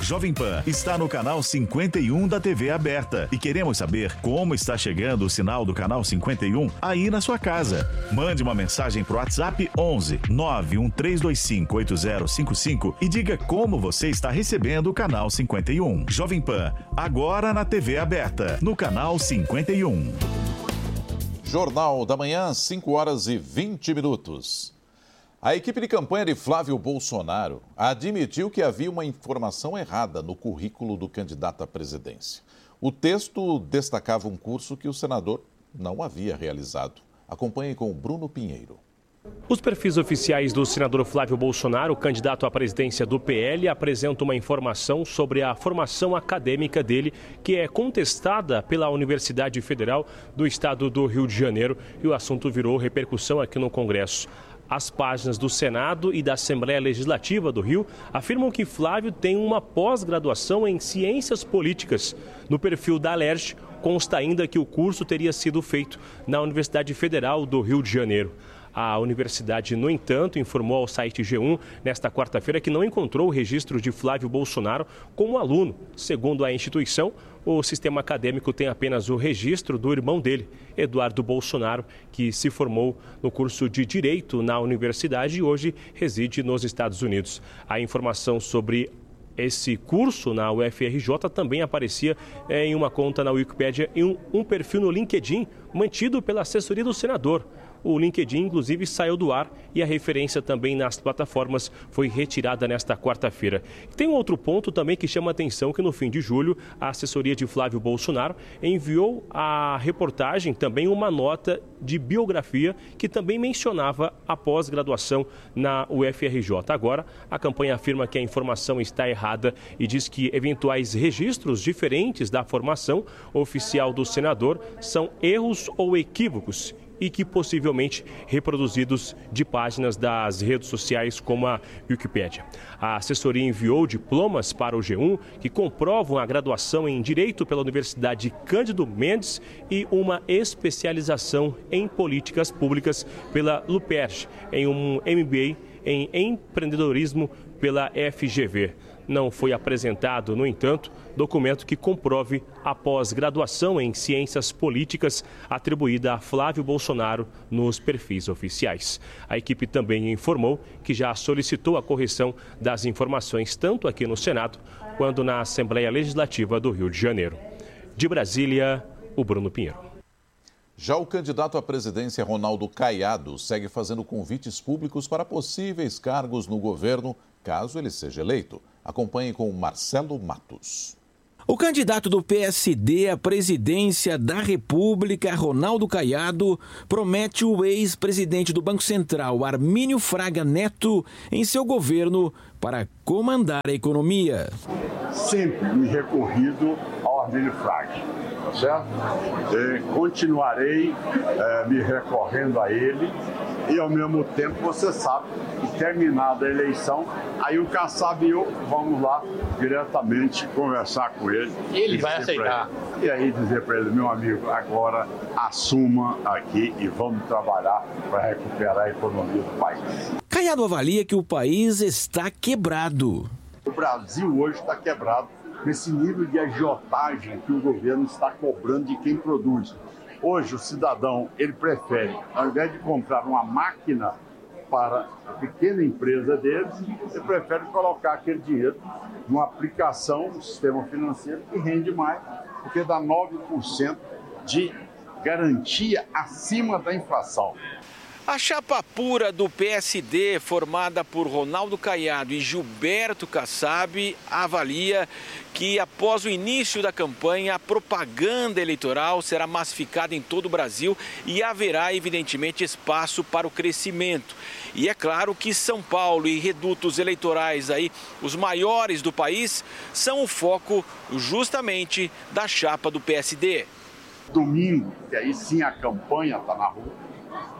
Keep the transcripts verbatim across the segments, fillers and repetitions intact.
Jovem Pan está no canal cinquenta e um da T V aberta e queremos saber como está chegando o sinal do canal cinquenta e um aí na sua casa. Mande uma mensagem pro WhatsApp onze nove um três dois cinco oito zero cinco cinco e diga como você está recebendo o canal cinquenta e um. Jovem Pan, agora na T V aberta, no canal cinquenta e um. Jornal da Manhã, cinco horas e vinte minutos. A equipe de campanha de Flávio Bolsonaro admitiu que havia uma informação errada no currículo do candidato à presidência. O texto destacava um curso que o senador não havia realizado. Acompanhe com o Bruno Pinheiro. Os perfis oficiais do senador Flávio Bolsonaro, candidato à presidência do P L, apresentam uma informação sobre a formação acadêmica dele, que é contestada pela Universidade Federal do Estado do Rio de Janeiro, e o assunto virou repercussão aqui no Congresso. As páginas do Senado e da Assembleia Legislativa do Rio afirmam que Flávio tem uma pós-graduação em Ciências Políticas. No perfil da Alerj, consta ainda que o curso teria sido feito na Universidade Federal do Rio de Janeiro. A universidade, no entanto, informou ao site G um nesta quarta-feira que não encontrou o registro de Flávio Bolsonaro como aluno. Segundo a instituição, o sistema acadêmico tem apenas o registro do irmão dele, Eduardo Bolsonaro, que se formou no curso de Direito na universidade e hoje reside nos Estados Unidos. A informação sobre esse curso na U F R J também aparecia em uma conta na Wikipédia e um, um perfil no LinkedIn mantido pela assessoria do senador. O LinkedIn, inclusive, saiu do ar e a referência também nas plataformas foi retirada nesta quarta-feira. Tem um outro ponto também que chama a atenção, que no fim de julho, a assessoria de Flávio Bolsonaro enviou à reportagem também uma nota de biografia que também mencionava a pós-graduação na U F R J. Agora, a campanha afirma que a informação está errada e diz que eventuais registros diferentes da formação oficial do senador são erros ou equívocos e que possivelmente reproduzidos de páginas das redes sociais como a Wikipédia. A assessoria enviou diplomas para o G um que comprovam a graduação em Direito pela Universidade Cândido Mendes e uma especialização em Políticas Públicas pela Luperj, em um M B A em Empreendedorismo pela F G V. Não foi apresentado, no entanto, documento que comprove a pós-graduação em Ciências Políticas atribuída a Flávio Bolsonaro nos perfis oficiais. A equipe também informou que já solicitou a correção das informações tanto aqui no Senado quanto na Assembleia Legislativa do Rio de Janeiro. De Brasília, o Bruno Pinheiro. Já o candidato à presidência Ronaldo Caiado segue fazendo convites públicos para possíveis cargos no governo, caso ele seja eleito. Acompanhe com Marcelo Matos. O candidato do P S D à presidência da República, Ronaldo Caiado, promete o ex-presidente do Banco Central, Armínio Fraga Neto, em seu governo para comandar a economia. Sempre me recorrido ao Armínio Fraga, tá certo? E continuarei é, me recorrendo a ele e, ao mesmo tempo, você sabe que, terminada a eleição, aí o Kassab e eu vamos lá diretamente conversar com ele. Ele vai aceitar. Ele, e aí dizer para ele, meu amigo, agora assuma aqui e vamos trabalhar para recuperar a economia do país. Caiado avalia que o país está quebrado. O Brasil hoje está quebrado nesse nível de agiotagem que o governo está cobrando de quem produz. Hoje o cidadão, ele prefere, ao invés de comprar uma máquina para a pequena empresa deles, ele prefere colocar aquele dinheiro numa aplicação do sistema financeiro que rende mais, porque dá nove por cento de garantia acima da inflação. A chapa pura do P S D, formada por Ronaldo Caiado e Gilberto Kassab, avalia que após o início da campanha, a propaganda eleitoral será massificada em todo o Brasil e haverá, evidentemente, espaço para o crescimento. E é claro que São Paulo e redutos eleitorais aí, os maiores do país, são o foco justamente da chapa do P S D. Domingo, que aí sim a campanha está na rua.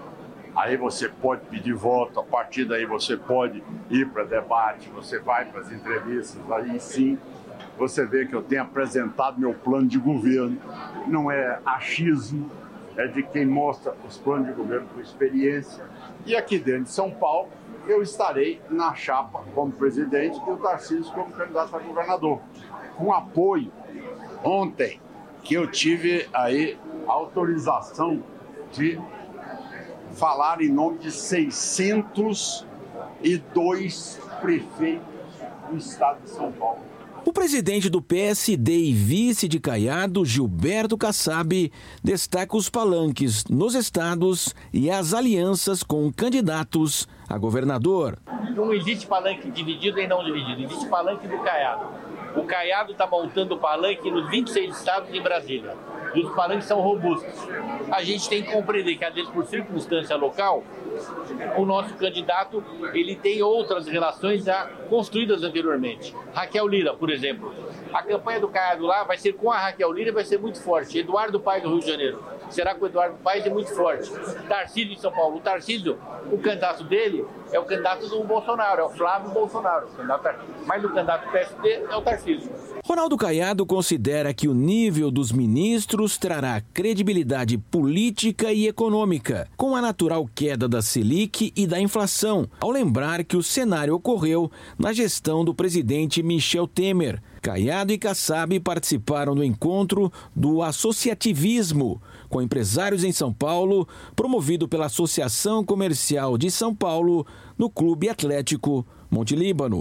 Aí você pode pedir voto, a partir daí você pode ir para debate, você vai para as entrevistas, aí sim você vê que eu tenho apresentado meu plano de governo. Não é achismo, é de quem mostra os planos de governo com experiência. E aqui dentro de São Paulo, eu estarei na chapa como presidente e o Tarcísio como candidato a governador. Com apoio, ontem, que eu tive aí autorização de falar em nome de seiscentos e dois prefeitos do estado de São Paulo. O presidente do P S D e vice de Caiado, Gilberto Kassab, destaca os palanques nos estados e as alianças com candidatos a governador. Não existe palanque dividido e não dividido, existe palanque do Caiado. O Caiado está montando o palanque nos vinte e seis estados e em Brasília. E os palanques são robustos. A gente tem que compreender que, às vezes, por circunstância local, o nosso candidato ele tem outras relações já construídas anteriormente. Raquel Lira, por exemplo. A campanha do Caiado lá vai ser com a Raquel Lira e vai ser muito forte. Eduardo Paes do Rio de Janeiro será com o Eduardo Paes e muito forte. Tarcísio de São Paulo. O Tarcísio, o candidato dele é o candidato do Bolsonaro, é o Flávio Bolsonaro. Mas o candidato do P S D é o Tarcísio. Ronaldo Caiado considera que o nível dos ministros trará credibilidade política e econômica, com a natural queda da Selic e da inflação, ao lembrar que o cenário ocorreu na gestão do presidente Michel Temer. Caiado e Kassab participaram do encontro do associativismo com empresários em São Paulo, promovido pela Associação Comercial de São Paulo, no Clube Atlético Monte Líbano.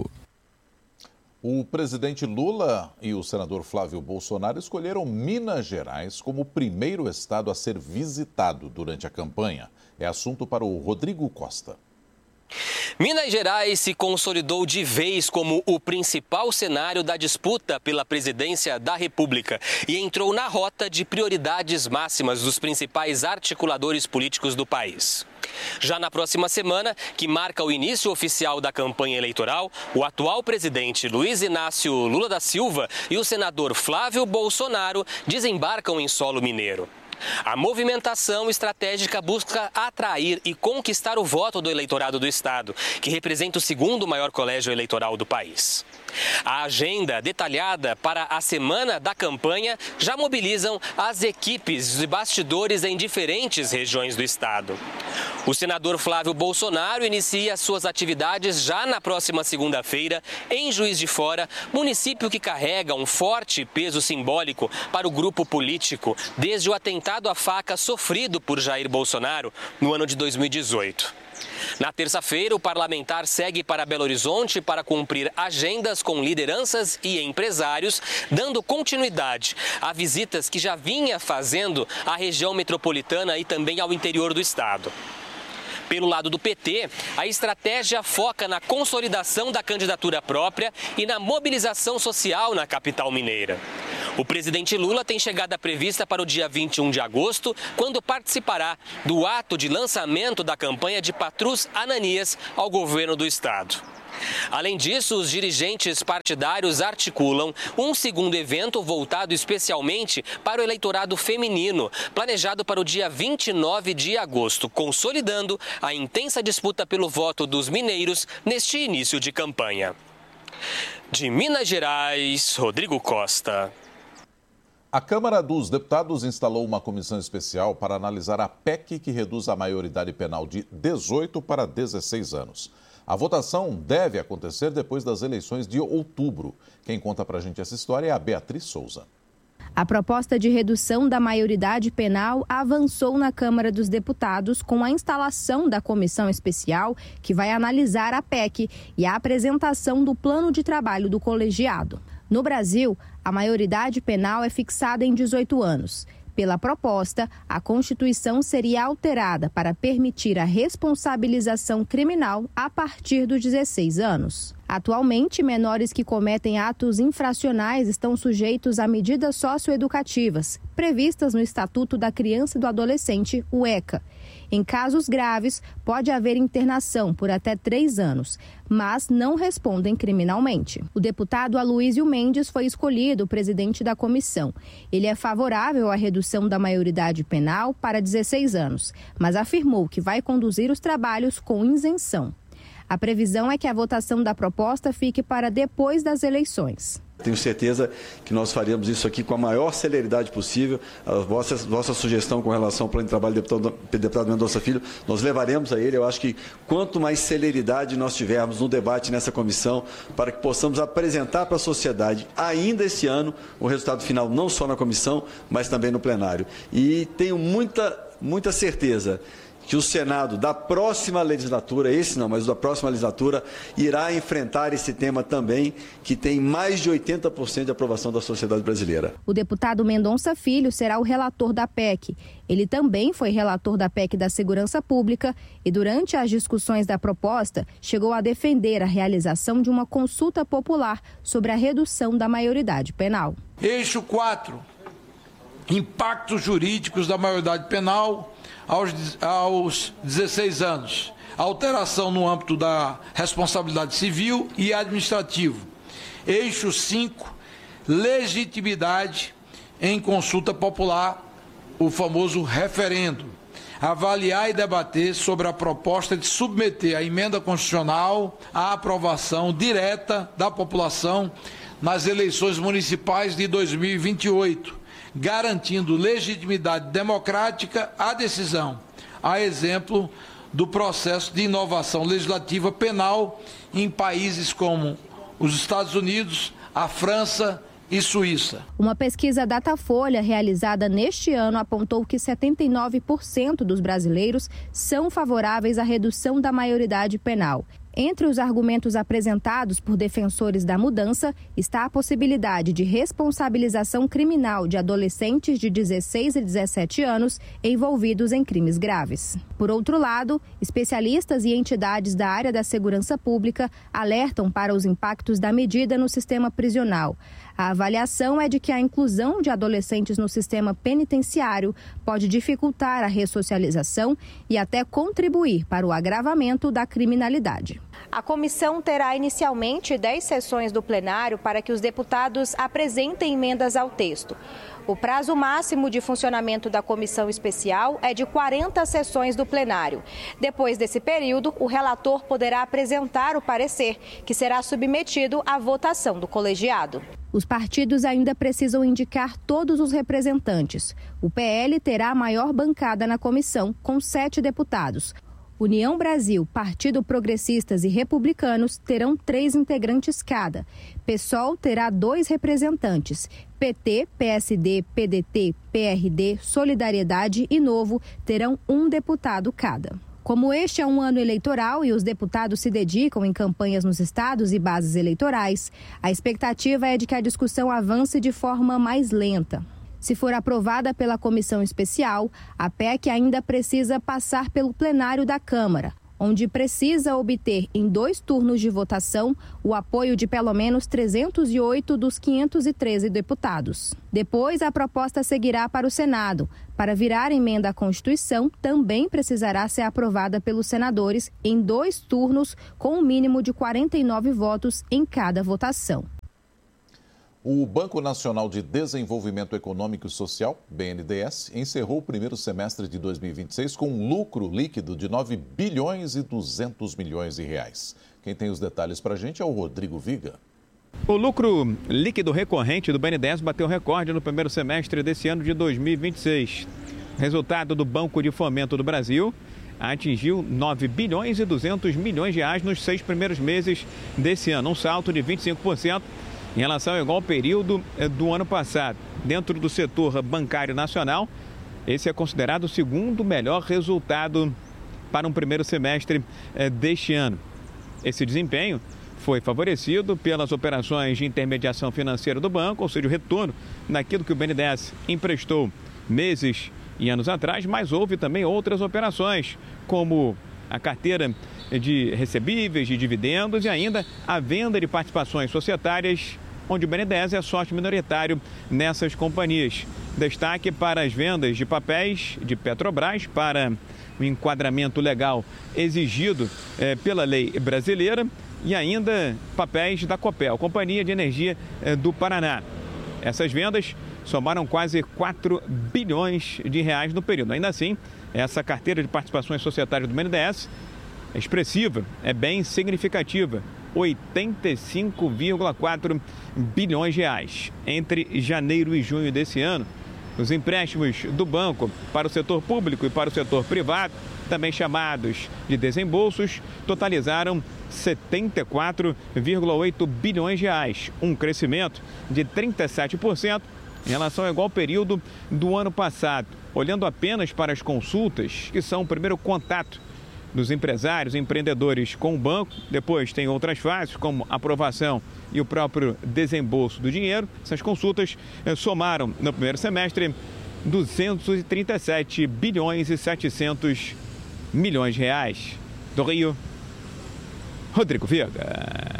O presidente Lula e o senador Flávio Bolsonaro escolheram Minas Gerais como o primeiro estado a ser visitado durante a campanha. É assunto para o Rodrigo Costa. Minas Gerais se consolidou de vez como o principal cenário da disputa pela presidência da República e entrou na rota de prioridades máximas dos principais articuladores políticos do país. Já na próxima semana, que marca o início oficial da campanha eleitoral, o atual presidente Luiz Inácio Lula da Silva e o senador Flávio Bolsonaro desembarcam em solo mineiro. A movimentação estratégica busca atrair e conquistar o voto do eleitorado do estado, que representa o segundo maior colégio eleitoral do país. A agenda detalhada para a semana da campanha já mobilizam as equipes de bastidores em diferentes regiões do estado. O senador Flávio Bolsonaro inicia suas atividades já na próxima segunda-feira em Juiz de Fora, município que carrega um forte peso simbólico para o grupo político desde o atentado à faca sofrido por Jair Bolsonaro no ano de dois mil e dezoito. Na terça-feira, o parlamentar segue para Belo Horizonte para cumprir agendas com lideranças e empresários, dando continuidade a visitas que já vinha fazendo à região metropolitana e também ao interior do estado. Pelo lado do P T, a estratégia foca na consolidação da candidatura própria e na mobilização social na capital mineira. O presidente Lula tem chegada prevista para o dia vinte e um de agosto, quando participará do ato de lançamento da campanha de Patrus Ananias ao governo do estado. Além disso, os dirigentes partidários articulam um segundo evento voltado especialmente para o eleitorado feminino, planejado para o dia vinte e nove de agosto, consolidando a intensa disputa pelo voto dos mineiros neste início de campanha. De Minas Gerais, Rodrigo Costa. A Câmara dos Deputados instalou uma comissão especial para analisar a P E C que reduz a maioridade penal de dezoito para dezesseis anos. A votação deve acontecer depois das eleições de outubro. Quem conta pra gente essa história é a Beatriz Souza. A proposta de redução da maioridade penal avançou na Câmara dos Deputados com a instalação da comissão especial que vai analisar a P E C e a apresentação do plano de trabalho do colegiado. No Brasil, a maioridade penal é fixada em dezoito anos. Pela proposta, a Constituição seria alterada para permitir a responsabilização criminal a partir dos dezesseis anos. Atualmente, menores que cometem atos infracionais estão sujeitos a medidas socioeducativas, previstas no Estatuto da Criança e do Adolescente, o ECA. Em casos graves, pode haver internação por até três anos, mas não respondem criminalmente. O deputado Aloysio Mendes foi escolhido presidente da comissão. Ele é favorável à redução da maioridade penal para dezesseis anos, mas afirmou que vai conduzir os trabalhos com isenção. A previsão é que a votação da proposta fique para depois das eleições. Tenho certeza que nós faremos isso aqui com a maior celeridade possível. A vossa, vossa sugestão com relação ao plano de trabalho do deputado, deputado Mendonça Filho, nós levaremos a ele. Eu acho que quanto mais celeridade nós tivermos no debate nessa comissão, para que possamos apresentar para a sociedade ainda esse ano o resultado final, não só na comissão, mas também no plenário. E tenho muita, muita certeza que o Senado da próxima legislatura, esse não, mas da próxima legislatura, irá enfrentar esse tema também, que tem mais de oitenta por cento de aprovação da sociedade brasileira. O deputado Mendonça Filho será o relator da P E C. Ele também foi relator da P E C da Segurança Pública e, durante as discussões da proposta, chegou a defender a realização de uma consulta popular sobre a redução da maioridade penal. Eixo quatro. Impactos jurídicos da maioridade penal aos, aos dezesseis anos. Alteração no âmbito da responsabilidade civil e administrativo. Eixo cinco. Legitimidade em consulta popular, o famoso referendo. Avaliar e debater sobre a proposta de submeter a emenda constitucional à aprovação direta da população nas eleições municipais de dois mil e vinte e oito, garantindo legitimidade democrática à decisão, a exemplo do processo de inovação legislativa penal em países como os Estados Unidos, a França e Suíça. Uma pesquisa Datafolha realizada neste ano apontou que setenta e nove por cento dos brasileiros são favoráveis à redução da maioridade penal. Entre os argumentos apresentados por defensores da mudança está a possibilidade de responsabilização criminal de adolescentes de dezesseis e dezessete anos envolvidos em crimes graves. Por outro lado, especialistas e entidades da área da segurança pública alertam para os impactos da medida no sistema prisional. A avaliação é de que a inclusão de adolescentes no sistema penitenciário pode dificultar a ressocialização e até contribuir para o agravamento da criminalidade. A comissão terá inicialmente dez sessões do plenário para que os deputados apresentem emendas ao texto. O prazo máximo de funcionamento da comissão especial é de quarenta sessões do plenário. Depois desse período, o relator poderá apresentar o parecer, que será submetido à votação do colegiado. Os partidos ainda precisam indicar todos os representantes. O P L terá a maior bancada na comissão, com sete deputados. União Brasil, Partido Progressistas e Republicanos terão três integrantes cada. PSOL terá dois representantes. P T, P S D, P D T, P R D, Solidariedade e Novo terão um deputado cada. Como este é um ano eleitoral e os deputados se dedicam em campanhas nos estados e bases eleitorais, a expectativa é de que a discussão avance de forma mais lenta. Se for aprovada pela comissão especial, a P E C ainda precisa passar pelo plenário da Câmara, onde precisa obter em dois turnos de votação o apoio de pelo menos trezentos e oito dos quinhentos e treze deputados. Depois, a proposta seguirá para o Senado. Para virar emenda à Constituição, também precisará ser aprovada pelos senadores em dois turnos, com um mínimo de quarenta e nove votos em cada votação. O Banco Nacional de Desenvolvimento Econômico e Social, B N D E S, encerrou o primeiro semestre de dois mil e vinte e seis com um lucro líquido de nove bilhões e duzentos milhões de reais. Quem tem os detalhes para a gente é o Rodrigo Viga. O lucro líquido recorrente do B N D E S bateu recorde no primeiro semestre desse ano de dois mil e vinte e seis. O resultado do Banco de Fomento do Brasil atingiu nove bilhões e duzentos milhões de reais nos seis primeiros meses desse ano, um salto de vinte e cinco por cento em relação ao igual período do ano passado. Dentro do setor bancário nacional, esse é considerado o segundo melhor resultado para um primeiro semestre deste ano. Esse desempenho foi favorecido pelas operações de intermediação financeira do banco, ou seja, o retorno naquilo que o B N D E S emprestou meses e anos atrás, mas houve também outras operações, como a carteira de recebíveis, de dividendos e ainda a venda de participações societárias, onde o B N D E S é sócio minoritário nessas companhias. Destaque para as vendas de papéis de Petrobras para o enquadramento legal exigido eh, pela lei brasileira e ainda papéis da Copel, Companhia de Energia eh, do Paraná. Essas vendas somaram quase quatro bilhões de reais no período. Ainda assim, essa carteira de participações societárias do B N D E S é expressiva, é bem significativa. oitenta e cinco vírgula quatro bilhões de reais. Entre janeiro e junho desse ano, os empréstimos do banco para o setor público e para o setor privado, também chamados de desembolsos, totalizaram setenta e quatro vírgula oito bilhões de reais, um crescimento de trinta e sete por cento em relação ao igual período do ano passado. Olhando apenas para as consultas, que são o primeiro contato dos empresários e empreendedores com o banco, depois tem outras fases, como aprovação e o próprio desembolso do dinheiro. Essas consultas somaram, no primeiro semestre, duzentos e trinta e sete bilhões e setecentos milhões de reais. Do Rio, Rodrigo Viega.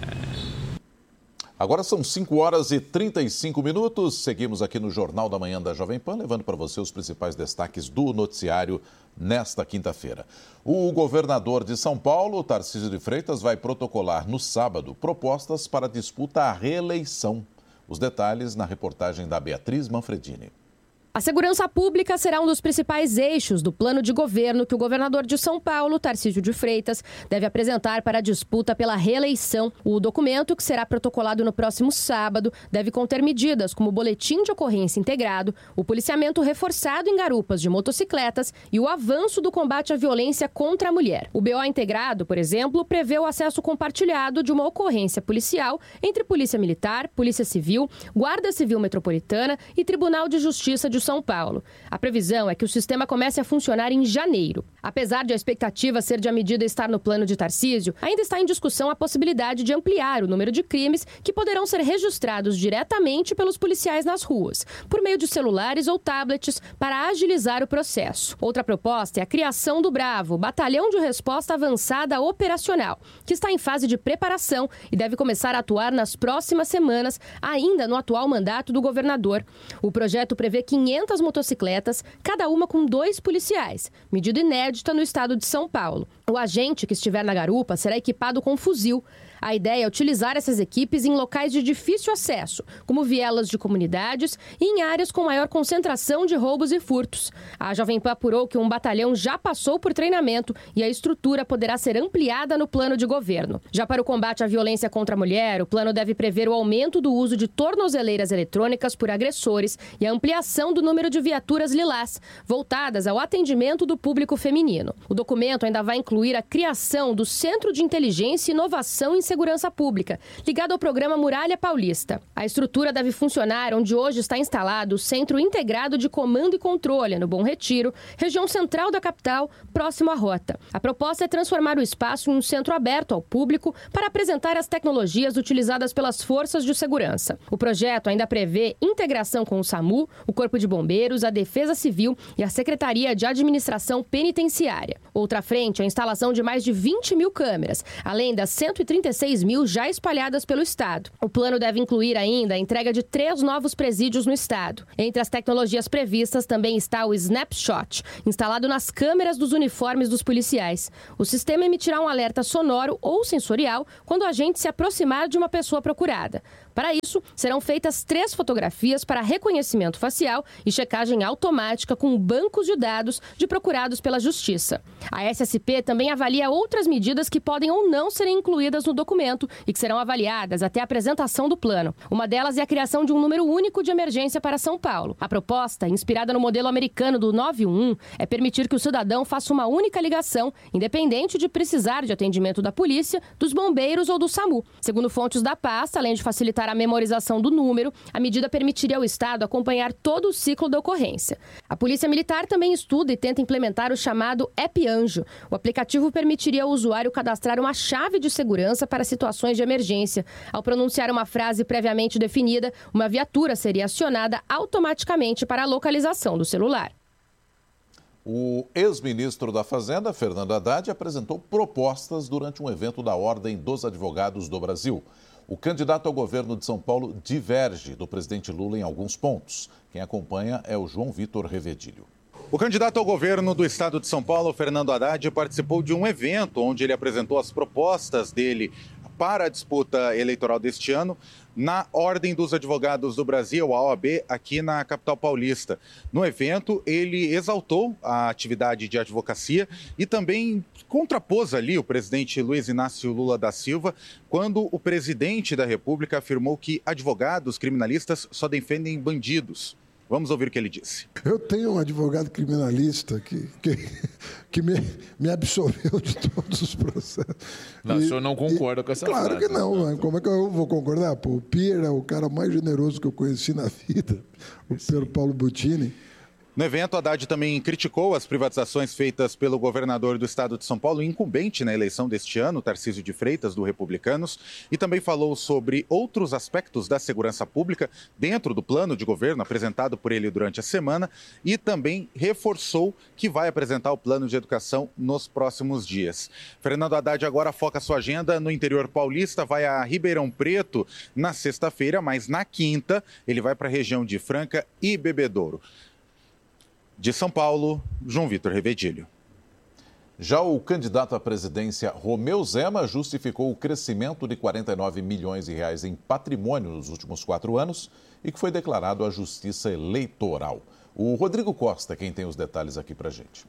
Agora são cinco horas e trinta e cinco minutos. Seguimos aqui no Jornal da Manhã da Jovem Pan, levando para você os principais destaques do noticiário nesta quinta-feira. O governador de São Paulo, Tarcísio de Freitas, vai protocolar no sábado propostas para disputa à reeleição. Os detalhes na reportagem da Beatriz Manfredini. A segurança pública será um dos principais eixos do plano de governo que o governador de São Paulo, Tarcísio de Freitas, deve apresentar para a disputa pela reeleição. O documento, que será protocolado no próximo sábado, deve conter medidas como o boletim de ocorrência integrado, o policiamento reforçado em garupas de motocicletas e o avanço do combate à violência contra a mulher. O B O integrado, por exemplo, prevê o acesso compartilhado de uma ocorrência policial entre Polícia Militar, Polícia Civil, Guarda Civil Metropolitana e Tribunal de Justiça de São Paulo. A previsão é que o sistema comece a funcionar em janeiro. Apesar de a expectativa ser de a medida estar no plano de Tarcísio, ainda está em discussão a possibilidade de ampliar o número de crimes que poderão ser registrados diretamente pelos policiais nas ruas, por meio de celulares ou tablets, para agilizar o processo. Outra proposta é a criação do Bravo, Batalhão de Resposta Avançada Operacional, que está em fase de preparação e deve começar a atuar nas próximas semanas, ainda no atual mandato do governador. O projeto prevê quinhentas motocicletas, cada uma com dois policiais, medida inédita no estado de São Paulo. O agente que estiver na garupa será equipado com fuzil. A ideia é utilizar essas equipes em locais de difícil acesso, como vielas de comunidades e em áreas com maior concentração de roubos e furtos. A Jovem Pan apurou que um batalhão já passou por treinamento e a estrutura poderá ser ampliada no plano de governo. Já para o combate à violência contra a mulher, o plano deve prever o aumento do uso de tornozeleiras eletrônicas por agressores e a ampliação do número de viaturas lilás, voltadas ao atendimento do público feminino. O documento ainda vai incluir a criação do Centro de Inteligência e Inovação em Segurança Pública, ligado ao programa Muralha Paulista. A estrutura deve funcionar onde hoje está instalado o Centro Integrado de Comando e Controle, no Bom Retiro, região central da capital, próximo à rota. A proposta é transformar o espaço em um centro aberto ao público para apresentar as tecnologias utilizadas pelas forças de segurança. O projeto ainda prevê integração com o SAMU, o Corpo de Bombeiros, a Defesa Civil e a Secretaria de Administração Penitenciária. Outra frente é a instalação de mais de vinte mil câmeras, além das cento e trinta e seis mil já espalhadas pelo estado. O plano deve incluir ainda a entrega de três novos presídios no estado. Entre as tecnologias previstas também está o Snapshot, instalado nas câmeras dos uniformes dos policiais. O sistema emitirá um alerta sonoro ou sensorial quando o agente se aproximar de uma pessoa procurada. Para isso, serão feitas três fotografias para reconhecimento facial e checagem automática com bancos de dados de procurados pela Justiça. A S S P também avalia outras medidas que podem ou não serem incluídas no documento e que serão avaliadas até a apresentação do plano. Uma delas é a criação de um número único de emergência para São Paulo. A proposta, inspirada no modelo americano do nove um um, é permitir que o cidadão faça uma única ligação, independente de precisar de atendimento da polícia, dos bombeiros ou do SAMU. Segundo fontes da pasta, além de facilitar a memorização do número, a medida permitiria ao Estado acompanhar todo o ciclo da ocorrência. A Polícia Militar também estuda e tenta implementar o chamado App Anjo. O aplicativo permitiria ao usuário cadastrar uma chave de segurança para situações de emergência. Ao pronunciar uma frase previamente definida, uma viatura seria acionada automaticamente para a localização do celular. O ex-ministro da Fazenda, Fernando Haddad, apresentou propostas durante um evento da Ordem dos Advogados do Brasil. O candidato ao governo de São Paulo diverge do presidente Lula em alguns pontos. Quem acompanha é o João Vitor Revedilho. O candidato ao governo do estado de São Paulo, Fernando Haddad, participou de um evento onde ele apresentou as propostas dele para a disputa eleitoral deste ano na Ordem dos Advogados do Brasil, a O A B, aqui na capital paulista. No evento, ele exaltou a atividade de advocacia e também contrapôs ali o presidente Luiz Inácio Lula da Silva, quando o presidente da República afirmou que advogados criminalistas só defendem bandidos. Vamos ouvir o que ele disse. Eu tenho um advogado criminalista que, que, que me, me absolveu de todos os processos. Não, e, o senhor não concorda e, com essa claro frase? Claro que não. Né? Como é que eu vou concordar? Pô, o Pierre é o cara mais generoso que eu conheci na vida, o Pier Paolo Bottini. No evento, Haddad também criticou as privatizações feitas pelo governador do estado de São Paulo, incumbente na eleição deste ano, Tarcísio de Freitas, do Republicanos, e também falou sobre outros aspectos da segurança pública dentro do plano de governo apresentado por ele durante a semana e também reforçou que vai apresentar o plano de educação nos próximos dias. Fernando Haddad agora foca sua agenda no interior paulista, vai a Ribeirão Preto na sexta-feira, mas na quinta ele vai para a região de Franca e Bebedouro. De São Paulo, João Vitor Revedilho. Já o candidato à presidência Romeu Zema justificou o crescimento de quarenta e nove milhões de reais em patrimônio nos últimos quatro anos e que foi declarado à Justiça Eleitoral. O Rodrigo Costa, quem tem os detalhes aqui pra gente.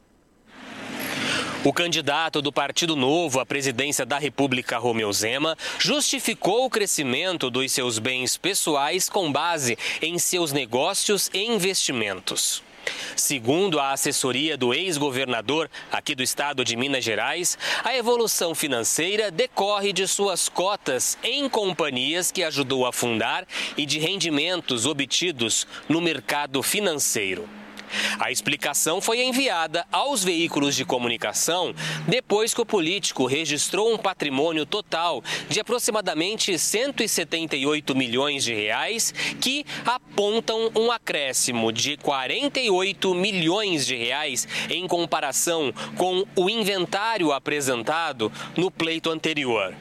O candidato do Partido Novo à presidência da República, Romeu Zema, justificou o crescimento dos seus bens pessoais com base em seus negócios e investimentos. Segundo a assessoria do ex-governador aqui do estado de Minas Gerais, a evolução financeira decorre de suas cotas em companhias que ajudou a fundar e de rendimentos obtidos no mercado financeiro. A explicação foi enviada aos veículos de comunicação depois que o político registrou um patrimônio total de aproximadamente cento e setenta e oito milhões de reais, que apontam um acréscimo de quarenta e oito milhões de reais em comparação com o inventário apresentado no pleito anterior.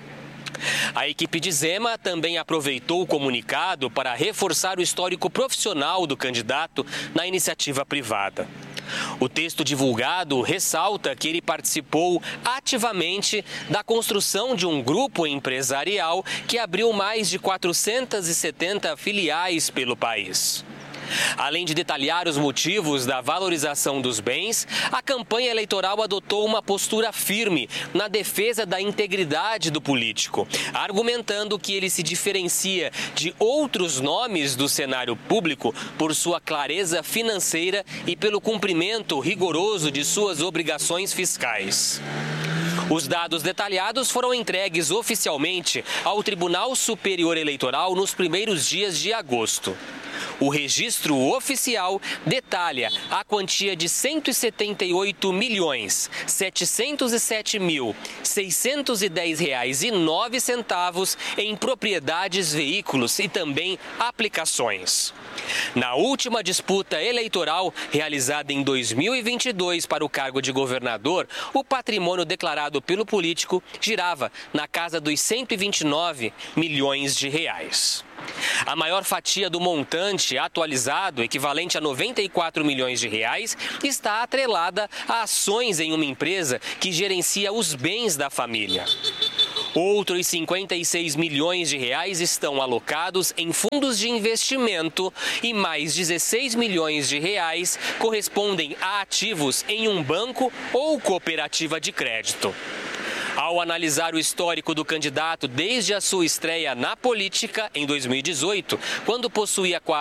A equipe de Zema também aproveitou o comunicado para reforçar o histórico profissional do candidato na iniciativa privada. O texto divulgado ressalta que ele participou ativamente da construção de um grupo empresarial que abriu mais de quatrocentas e setenta filiais pelo país. Além de detalhar os motivos da valorização dos bens, a campanha eleitoral adotou uma postura firme na defesa da integridade do político, argumentando que ele se diferencia de outros nomes do cenário público por sua clareza financeira e pelo cumprimento rigoroso de suas obrigações fiscais. Os dados detalhados foram entregues oficialmente ao Tribunal Superior Eleitoral nos primeiros dias de agosto. O registro oficial detalha a quantia de cento e setenta e oito milhões, setecentos e sete mil, seiscentos e dez reais e nove centavos em propriedades, veículos e também aplicações. Na última disputa eleitoral, realizada em dois mil e vinte e dois para o cargo de governador, o patrimônio declarado pelo político girava na casa dos cento e vinte e nove milhões de reais. A maior fatia do montante atualizado, equivalente a noventa e quatro milhões de reais, está atrelada a ações em uma empresa que gerencia os bens da família. Outros cinquenta e seis milhões de reais estão alocados em fundos de investimento e mais dezesseis milhões de reais correspondem a ativos em um banco ou cooperativa de crédito. Ao analisar o histórico do candidato desde a sua estreia na política em dois mil e dezoito, quando possuía quase